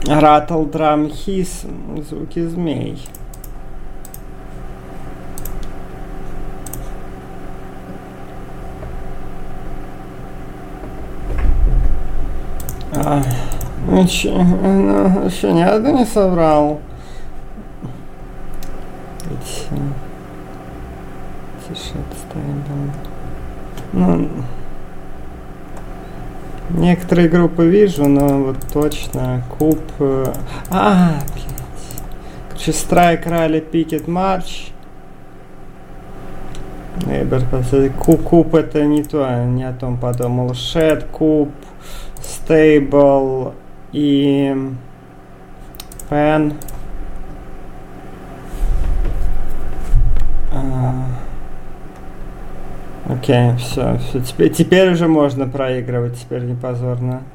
Rattle drum hiss. Звуки змей. Еще ни одну не соврал. Ну, некоторые группы вижу, но вот точно куб. Блядь. Короче, Страйк, Ралли, Пикет, Марч. Куб это не то, не о том подумал. Шед, куб, стейбл и пен. Окей, все. Теперь уже можно проигрывать, теперь не позорно.